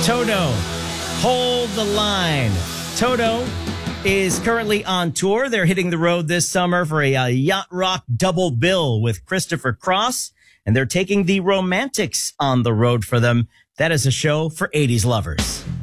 Toto, Hold the Line. Toto is currently on tour. They're hitting the road this summer for a yacht rock double bill with Christopher Cross, and they're taking the Romantics on the road for them. That is a show for 80s lovers.